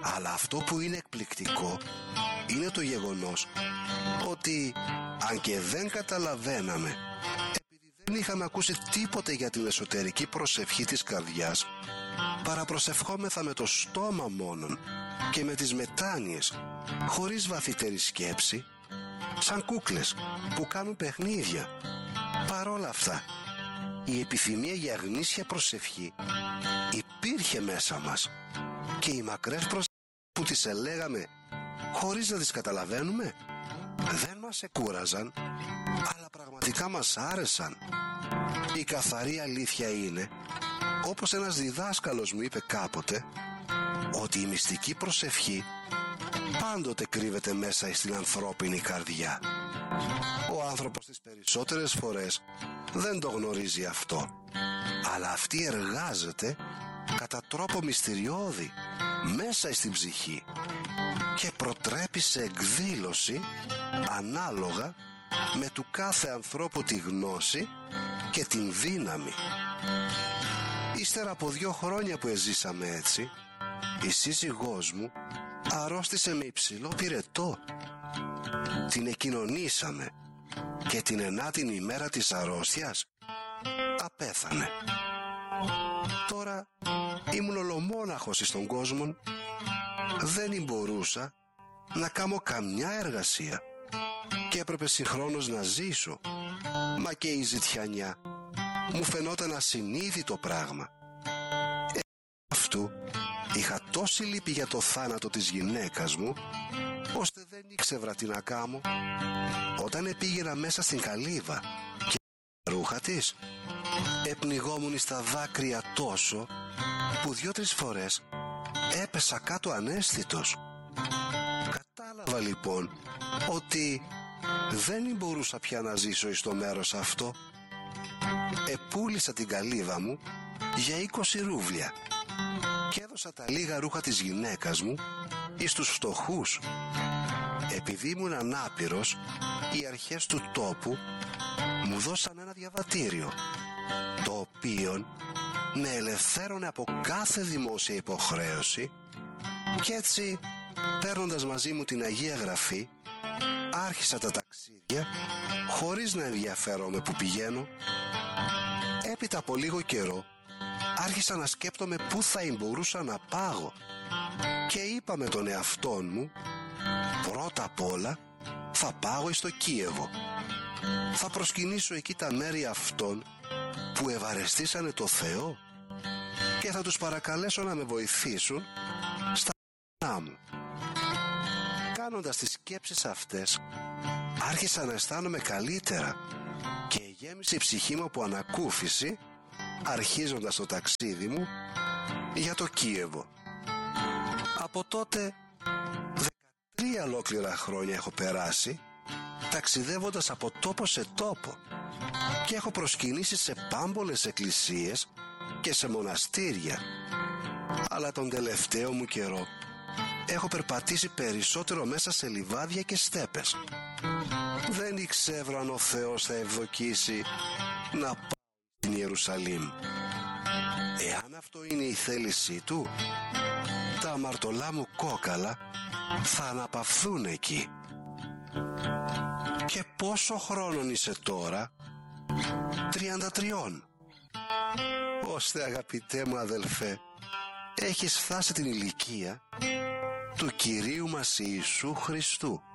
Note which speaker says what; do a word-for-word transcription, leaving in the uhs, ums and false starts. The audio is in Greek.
Speaker 1: Αλλά αυτό που είναι εκπληκτικό είναι το γεγονός ότι αν και δεν καταλαβαίναμε, επειδή δεν είχαμε ακούσει τίποτε για την εσωτερική προσευχή της καρδιάς, παραπροσευχόμεθα με το στόμα μόνον και με τις μετάνοιες, χωρίς βαθύτερη σκέψη, σαν κούκλες που κάνουν παιχνίδια. Παρόλα αυτά, η επιθυμία για γνήσια προσευχή υπήρχε μέσα μας και οι μακρές προσευχές που τις ελέγαμε χωρίς να τις καταλαβαίνουμε δεν μας εκούραζαν, αλλά πραγματικά μας άρεσαν. Η καθαρή αλήθεια είναι, όπως ένας διδάσκαλος μου είπε κάποτε, ότι η μυστική προσευχή πάντοτε κρύβεται μέσα στην ανθρώπινη καρδιά. Ο άνθρωπος τις περισσότερες φορές δεν το γνωρίζει αυτό, αλλά αυτή εργάζεται κατά τρόπο μυστηριώδη μέσα στην ψυχή και προτρέπει σε εκδήλωση ανάλογα με του κάθε ανθρώπου τη γνώση και την δύναμη. Ύστερα από δύο χρόνια που εζήσαμε έτσι, η σύζυγός μου αρρώστησε με υψηλό πυρετό. Την εκοινωνήσαμε και την ενάτην ημέρα της αρρώστιας απέθανε. Τώρα ήμουν ολομόναχος στον κόσμο, δεν μπορούσα να κάνω καμιά εργασία και έπρεπε συγχρόνως να ζήσω, μα και η ζητιανιά μου φαινόταν ασυνείδητο πράγμα. Ε, αυτού είχα τόση λύπη για το θάνατο της γυναίκας μου, ώστε δεν ήξευρα τι να κάνω. Όταν πήγαινα μέσα στην καλύβα και τα ρούχα της, επνιγόμουν στα δάκρυα τόσο που δυο-τρεις φορές έπεσα κάτω αναίσθητος. Κατάλαβα λοιπόν ότι δεν μπορούσα πια να ζήσω στο μέρος αυτό. Επούλησα την καλύβα μου για είκοσι ρούβλια και έδωσα τα λίγα ρούχα της γυναίκας μου εις τους φτωχούς. Επειδή ήμουν ανάπηρος, οι αρχές του τόπου μου δώσαν ένα διαβατήριο, το οποίο με ελευθέρωνε από κάθε δημόσια υποχρέωση, και έτσι, παίρνοντας μαζί μου την Αγία Γραφή, άρχισα τα ταξίδια χωρίς να ενδιαφέρομαι που πηγαίνω. Έπειτα από λίγο καιρό άρχισα να σκέπτομαι πού θα μπορούσα να πάγω και είπα με τον εαυτόν μου, πρώτα απ' όλα θα πάγω στο Κίεβο. Θα προσκυνήσω εκεί τα μέρη αυτών που ευαρεστήσανε το Θεό και θα τους παρακαλέσω να με βοηθήσουν στα π***α μου. Κάνοντας τις σκέψεις αυτές, άρχισα να αισθάνομαι καλύτερα και γέμισε η ψυχή μου από ανακούφιση, αρχίζοντας το ταξίδι μου για το Κίεβο. Από τότε δεκατρία ολόκληρα χρόνια έχω περάσει ταξιδεύοντας από τόπο σε τόπο και έχω προσκυνήσει σε πάμπολες εκκλησίες και σε μοναστήρια, αλλά τον τελευταίο μου καιρό έχω περπατήσει περισσότερο μέσα σε λιβάδια και στέπες. Δεν ήξερα αν ο Θεός θα ευδοκίσει να πάω στην Ιερουσαλήμ. Εάν αυτό είναι η θέλησή Του, τα αμαρτωλά μου κόκαλα θα αναπαυθούν εκεί. Και πόσο χρόνων είσαι τώρα? τριάντα τριών. Ώστε, αγαπητέ μου αδελφέ, έχεις φτάσει την ηλικία του Κυρίου μας Ιησού Χριστού.